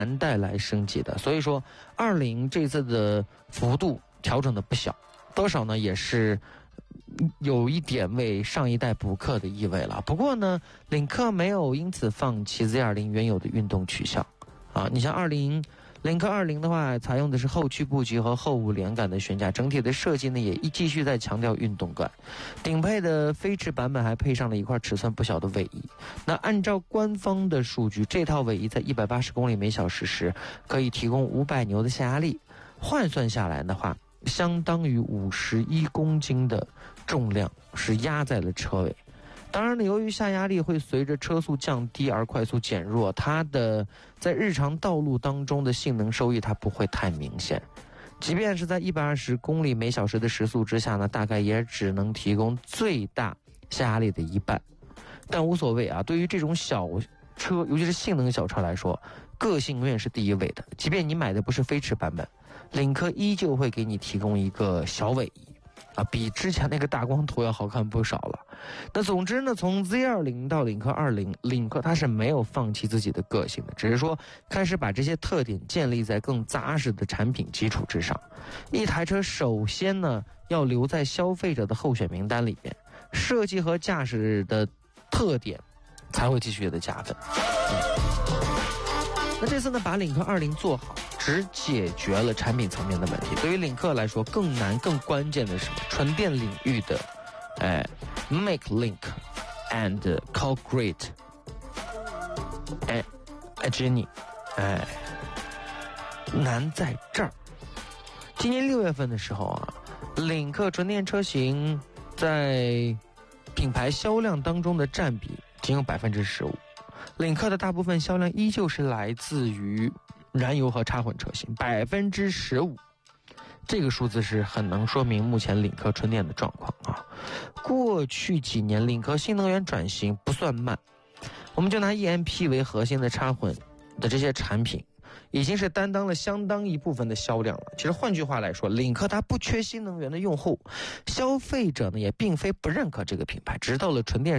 难带来升级的。所以说20这次的幅度调整的不小，多少呢也是有一点为上一代补课的意味了。不过呢，领克没有因此放弃 Z20 原有的运动取向啊。你像领克20的话，采用的是后驱布局和后无连杆的悬架，整体的设计呢也继续在强调运动感。顶配的飞驰版本还配上了一块尺寸不小的尾翼。那按照官方的数据，这套尾翼在180公里每小时时可以提供500牛的下压力，换算下来的话，相当于51公斤的重量是压在了车尾。当然呢，由于下压力会随着车速降低而快速减弱，它的在日常道路当中的性能收益它不会太明显。即便是在120公里每小时的时速之下呢，大概也只能提供最大下压力的一半。但无所谓啊，对于这种小车，尤其是性能小车来说，个性永远是第一位的。即便你买的不是飞驰版本，领克依旧会给你提供一个小尾翼啊，比之前那个大光头要好看不少了。那总之呢，从 Z20 到领克20，领克它是没有放弃自己的个性的，只是说开始把这些特点建立在更扎实的产品基础之上。一台车首先呢要留在消费者的候选名单里面，设计和驾驶的特点才会继续的加分。那这次呢，把领克20做好，只解决了产品层面的问题。对于领克来说，更难、更关键的是什么？纯电领域的，make link and call great，Jenny，难在这儿。今年6月份的时候啊，领克纯电车型在品牌销量当中的占比仅有15%。领克的大部分销量依旧是来自于燃油和插混车型，15%，这个数字是很能说明目前领克纯电的状况啊。过去几年领克新能源转型不算慢，我们就拿 EMP 为核心的插混的这些产品，已经是担当了相当一部分的销量了。其实换句话来说，领克它不缺新能源的用户，消费者呢也并非不认可这个品牌，直到了纯电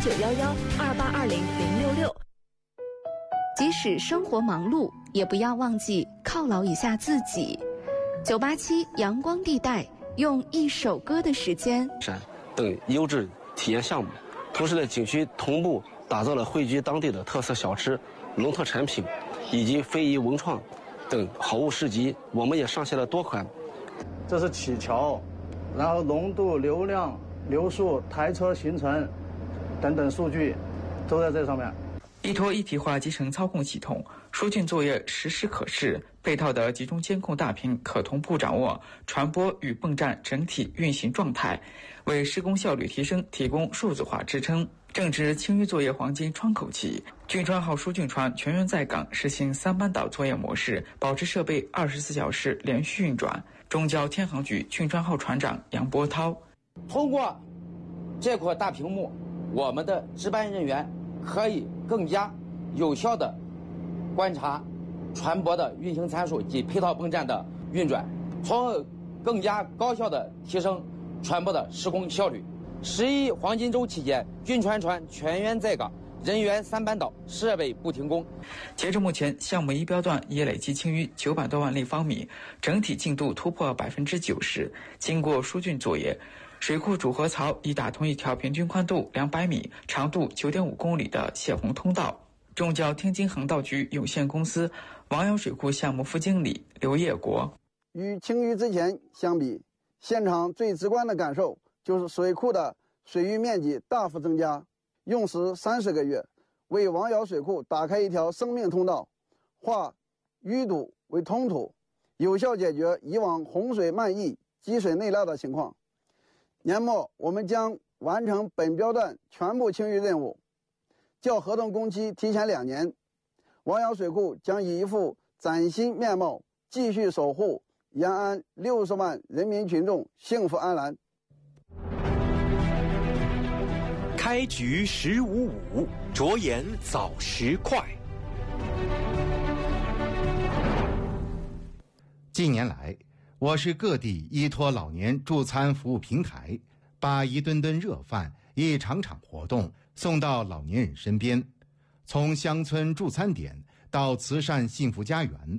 911-2820-066。即使生活忙碌，也不要忘记犒劳一下自己。987阳光地带用一首歌的时间等优质体验项目，同时在景区同步打造了汇聚当地的特色小吃、农特产品以及非遗文创等好物市集。我们也上线了多款， 这是起桥，然后浓度、流量、流速、台车行程等等数据都在这上面。 依托一体化集成操控系统，疏浚作业实时可视，配套的集中监控大屏可同步掌握传播与泵站整体运行状态，为施工效率提升提供数字化支撑。正值清淤作业黄金窗口期，郡川号疏浚船全员在岗，实行3班倒作业模式，保持设备24小时连续运转。中交天航局郡川号船长杨波涛： 通过这块大屏幕，我们的值班人员可以更加有效地观察船舶的运行参数及配套泵站的运转，从而更加高效地提升船舶的施工效率。11黄金周期间，郡川船全员在岗，人员3班倒，设备不停工。 截至目前，项目1标段已累计清淤900多万立方米，整体进度突破90%。经过疏浚作业，水库主河槽已打通一条平均宽度200米、长度9.5公里的泄洪通道。中交天津横道局有限公司王窑水库项目副经理刘业国： 与清淤之前相比，现场最直观的感受就是水库的水域面积大幅增加，用时30个月，为王窑水库打开一条生命通道，化淤堵为通土，有效解决以往洪水漫溢、积水内涝的情况。年末我们将完成本标段全部清淤任务，较合同工期提前2年。王窑水库将以一副崭新面貌继续守护延安60万人民群众幸福安澜。 开局15-5，着眼早10块。 近年来，我市各地依托老年助餐服务平台，把一顿顿热饭、一场场活动送到老年人身边。从乡村助餐点到慈善幸福家园，